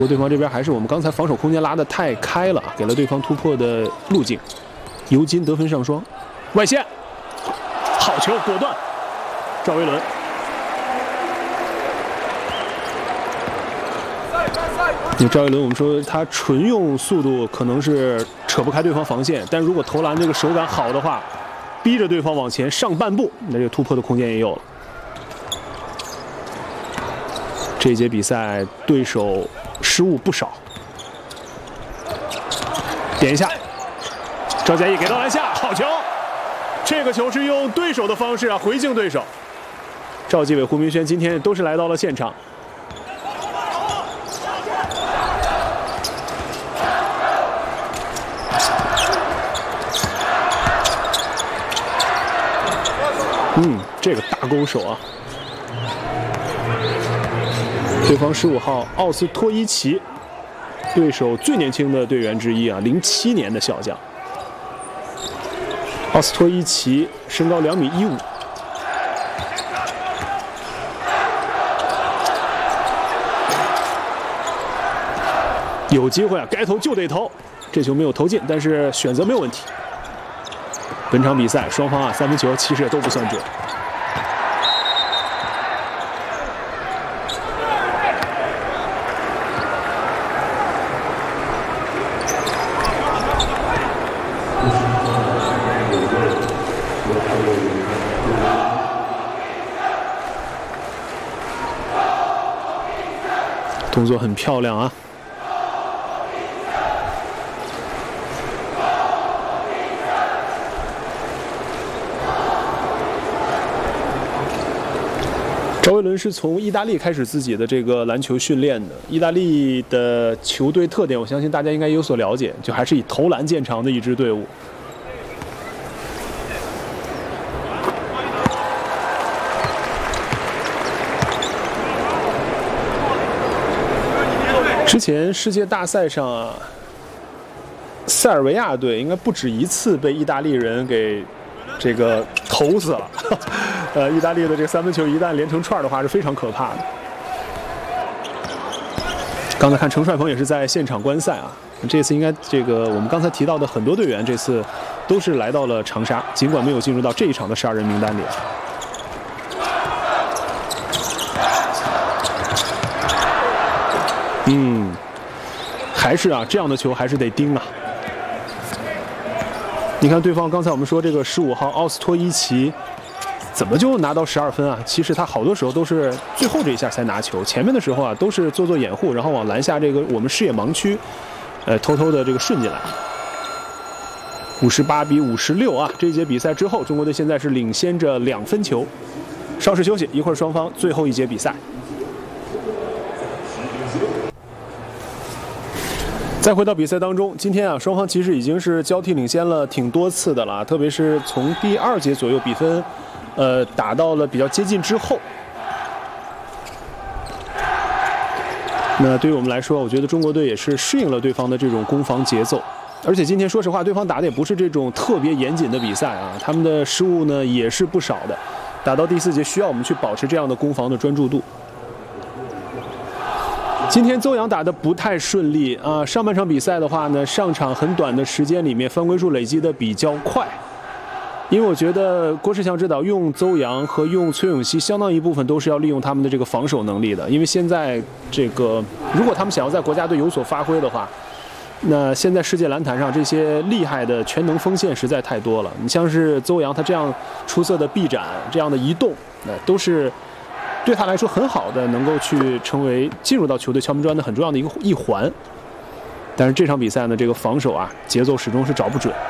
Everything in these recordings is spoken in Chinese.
对方这边还是我们刚才防守空间拉得太开了，给了对方突破的路径。尤金得分上双，外线，好球，果断，赵维伦。赵维伦，我们说他纯用速度可能是扯不开对方防线，但如果投篮这个手感好的话，逼着对方往前上半步，那这个突破的空间也有了。这一节比赛对手失误不少，点一下，赵佳毅给到篮下，好球！这个球是用对手的方式回敬对手。赵继伟、胡明轩今天都是来到了现场。这个大攻手对方15号奥斯托伊奇，对手最年轻的队员之一07年的小将。奥斯托伊奇身高2.15米，有机会该投就得投，这球没有投进，但是选择没有问题。本场比赛双方三分球其实也都不算准。动作很漂亮赵维伦是从意大利开始自己的这个篮球训练的。意大利的球队特点，我相信大家应该有所了解，就还是以投篮见长的一支队伍。之前世界大赛上塞尔维亚队应该不止一次被意大利人给这个投死了。意大利的这个三分球一旦连成串的话是非常可怕的。刚才看程帅鹏也是在现场观赛这次应该这个我们刚才提到的很多队员这次都是来到了长沙，尽管没有进入到这一场的12人名单里。还是这样的球还是得盯你看对方刚才我们说这个15号奥斯托伊奇怎么就拿到12分其实他好多时候都是最后这一下才拿球，前面的时候都是做掩护，然后往篮下这个我们视野盲区偷偷的这个顺进来。58-56这一节比赛之后，中国队现在是领先着2分球。稍事休息，一会儿双方最后一节比赛。再回到比赛当中，今天双方其实已经是交替领先了挺多次的了，特别是从第2节左右比分打到了比较接近之后，那对于我们来说，我觉得中国队也是适应了对方的这种攻防节奏，而且今天说实话，对方打的也不是这种特别严谨的比赛他们的失误呢也是不少的，打到第4节需要我们去保持这样的攻防的专注度。今天邹阳打得不太顺利上半场比赛的话呢，上场很短的时间里面犯规数累积的比较快，因为我觉得郭士强指导用邹阳和用崔永熙相当一部分都是要利用他们的这个防守能力的，因为现在这个如果他们想要在国家队有所发挥的话，那现在世界篮坛上这些厉害的全能锋线实在太多了，你像是邹阳他这样出色的臂展，这样的移动，都是对他来说很好的，能够去成为进入到球队敲门砖的很重要的一环。但是这场比赛呢，这个防守节奏始终是找不准。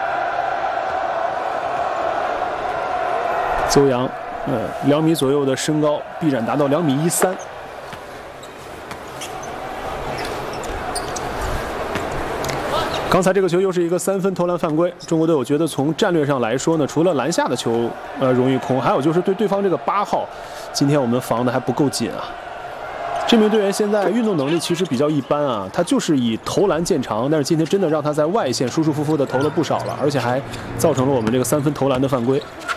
邹阳，2米左右的身高，臂展达到2.13米。刚才这个球又是一个3分投篮犯规，中国队我觉得从战略上来说呢，除了篮下的球容易空，还有就是对方这个8号，今天我们防的还不够紧这名队员现在运动能力其实比较一般他就是以投篮见长，但是今天真的让他在外线舒舒服服的投了不少了，而且还造成了我们这个3分投篮的犯规。